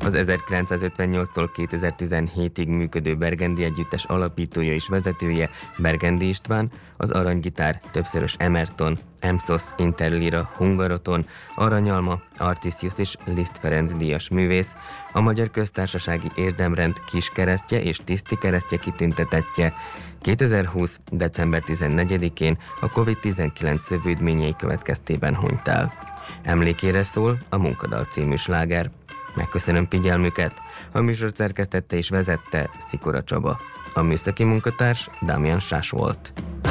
Az 1958-tól 2017-ig működő Bergendi Együttes alapítója és vezetője Bergendi István, az aranygitár többszörös Emerton, Emsos Interlira Hungaroton, Aranyalma, Artisius és Liszt Ferenc díjas művész, a Magyar Köztársasági Érdemrend kiskeresztje és tisztikeresztje kitüntetettje. 2020. december 14-én a COVID-19 szövődményei következtében hunyt el. Emlékére szól a Munkadal című sláger. Megköszönöm figyelmüket! A műsort szerkesztette és vezette Szikora Csaba. A műszaki munkatárs Dámián Sás volt.